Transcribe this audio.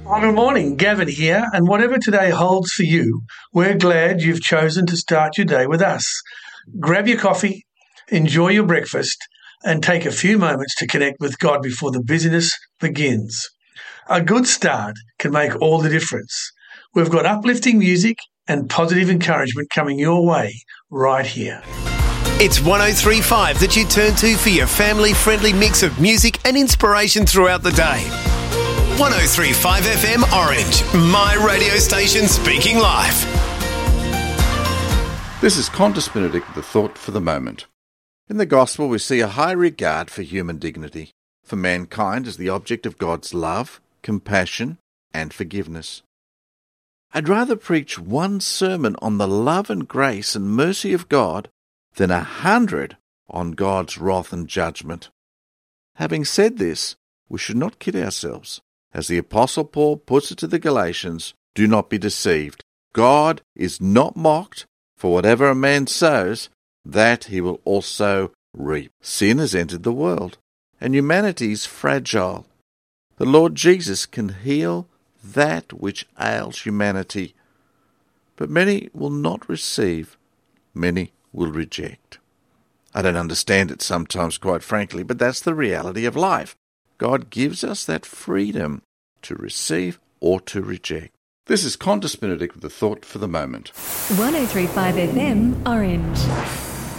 Well, good morning, Gavin here, and whatever today holds for you, we're glad you've chosen to start your day with us. Grab your coffee, enjoy your breakfast, and take a few moments to connect with God before the busyness begins. A good start can make all the difference. We've got uplifting music and positive encouragement coming your way right here. It's 103.5 that you turn to for your family-friendly mix of music and inspiration throughout the day. 103.5 FM Orange, my radio station speaking live. This is Qantas Benedict with a thought for the moment. In the Gospel we see a high regard for human dignity, for mankind as the object of God's love, compassion and forgiveness. I'd rather preach one sermon on the love and grace and mercy of God than 100 on God's wrath and judgment. Having said this, we should not kid ourselves. As the Apostle Paul puts it to the Galatians, do not be deceived. God is not mocked, for whatever a man sows, that he will also reap. Sin has entered the world, and humanity is fragile. The Lord Jesus can heal that which ails humanity, but many will not receive, many will reject. I don't understand it sometimes, quite frankly, but that's the reality of life. God gives us that freedom to receive or to reject. This is Qantas Benedict with a thought for the moment. 103.5 FM Orange.